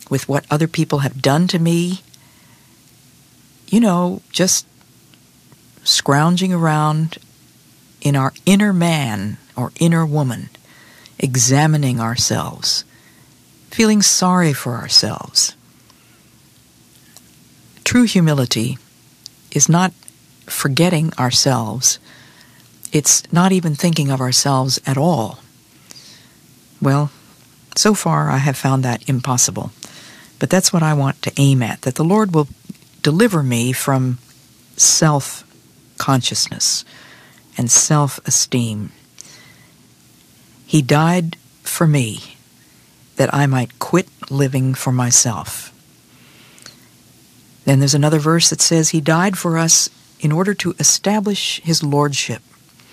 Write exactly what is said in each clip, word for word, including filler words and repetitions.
with what other people have done to me. You know, just scrounging around in our inner man or inner woman, examining ourselves, feeling sorry for ourselves. True humility is not forgetting ourselves. It's not even thinking of ourselves at all. Well, so far I have found that impossible. But that's what I want to aim at, that the Lord will deliver me from self-consciousness and self-esteem. He died for me that I might quit living for myself. Then there's another verse that says he died for us in order to establish his lordship.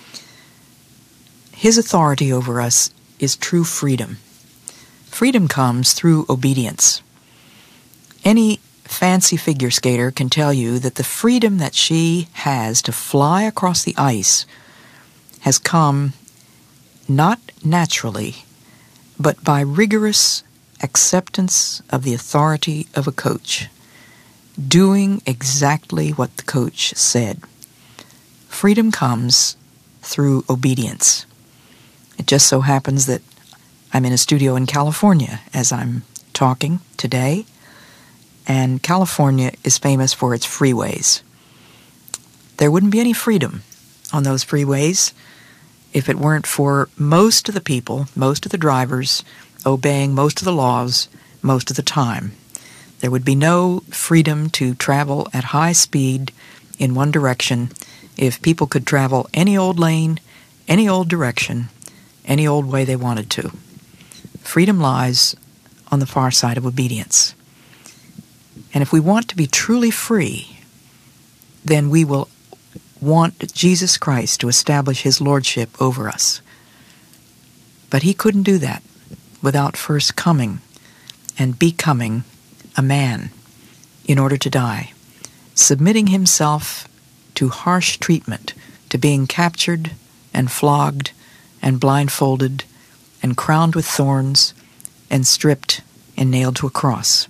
His authority over us is true freedom. Freedom comes through obedience. Any fancy figure skater can tell you that the freedom that she has to fly across the ice has come not naturally, but by rigorous acceptance of the authority of a coach, doing exactly what the coach said. Freedom comes through obedience. It just so happens that I'm in a studio in California as I'm talking today, and California is famous for its freeways. There wouldn't be any freedom on those freeways if it weren't for most of the people, most of the drivers, obeying most of the laws most of the time. There would be no freedom to travel at high speed in one direction if people could travel any old lane, any old direction, any old way they wanted to. Freedom lies on the far side of obedience. And if we want to be truly free, then we will want Jesus Christ to establish his lordship over us. But he couldn't do that without first coming and becoming a man in order to die, submitting himself to harsh treatment, to being captured and flogged and blindfolded and crowned with thorns and stripped and nailed to a cross.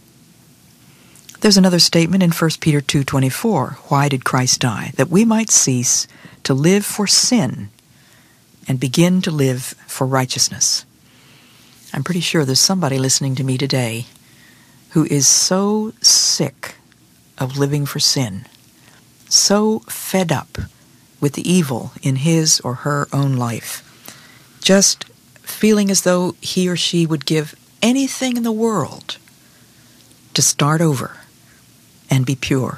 There's another statement in First Peter two twenty-four. Why did Christ die? That we might cease to live for sin and begin to live for righteousness. I'm pretty sure there's somebody listening to me today who is so sick of living for sin, so fed up with the evil in his or her own life, just feeling as though he or she would give anything in the world to start over and be pure.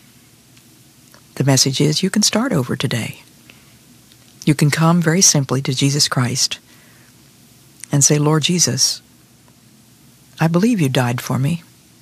The message is you can start over today. You can come very simply to Jesus Christ and say, Lord Jesus, I believe you died for me.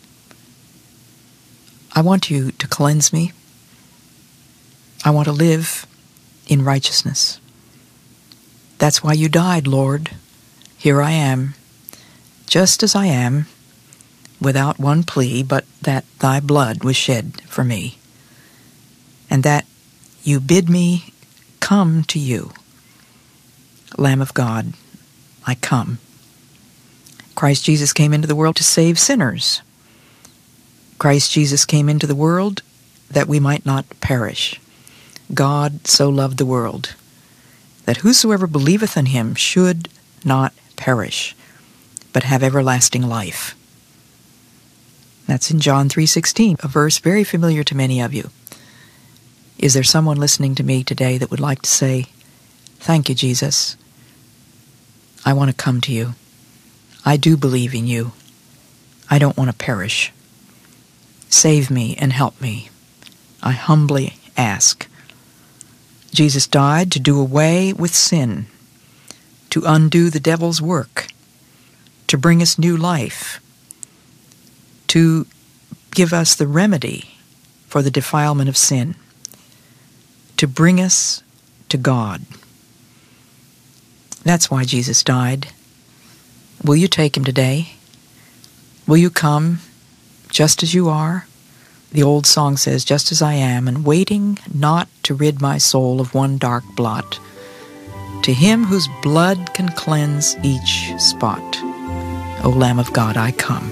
I want you to cleanse me. I want to live in righteousness. That's why you died, Lord. Here I am, just as I am, without one plea, but that thy blood was shed for me, and that you bid me come to you. Lamb of God, I come. Christ Jesus came into the world to save sinners. Christ Jesus came into the world that we might not perish. God so loved the world that whosoever believeth in him should not perish, but have everlasting life. That's in John three sixteen, a verse very familiar to many of you. Is there someone listening to me today that would like to say, thank you, Jesus. I want to come to you. I do believe in you. I don't want to perish. Save me and help me. I humbly ask. Jesus died to do away with sin, to undo the devil's work, to bring us new life, to give us the remedy for the defilement of sin, to bring us to God. That's why Jesus died. Will you take him today? Will you come just as you are? The old song says, just as I am, and waiting not to rid my soul of one dark blot, to him whose blood can cleanse each spot. O Lamb of God, I come.